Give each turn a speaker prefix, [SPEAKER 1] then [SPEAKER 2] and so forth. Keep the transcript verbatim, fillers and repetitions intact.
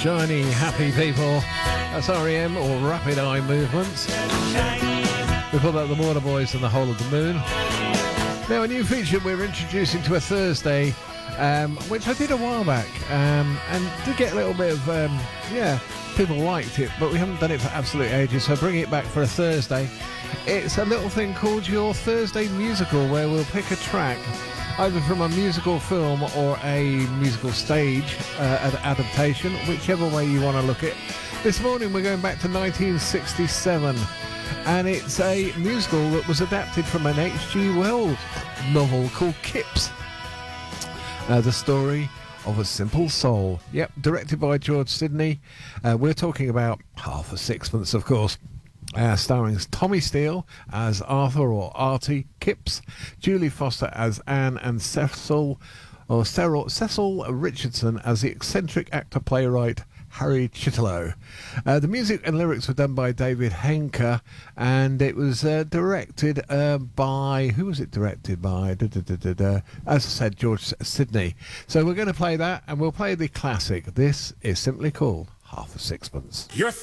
[SPEAKER 1] Shiny, happy people. That's R E M, or Rapid Eye Movements. Before that, the Waterboys and the Whole of the Moon. Now, a new feature we're introducing to a Thursday, um, which I did a while back, um, and did get a little bit of, um, yeah, people liked it, but we haven't done it for absolute ages, so bringing it back for a Thursday. It's a little thing called Your Thursday Musical, where we'll pick a track either from a musical film or a musical stage uh, adaptation, whichever way you want to look at it. This morning we're going back to nineteen sixty-seven, and it's a musical that was adapted from an H G Wells novel called Kips. Uh, the story of a simple soul. Yep, directed by George Sidney. Uh, we're talking about Half a Sixpence, of course. Uh, starring Tommy Steele as Arthur or Artie Kipps, Julie Foster as Anne, and Cecil or Cecil, Cecil Richardson as the eccentric actor playwright Harry Chitterlow. Uh, the music and lyrics were done by David Henker, and it was uh, directed uh, by who was it directed by? Da, da, da, da, da. As I said, George Sidney. So we're going to play that, and we'll play the classic. This is simply called Half a Sixpence.
[SPEAKER 2] Your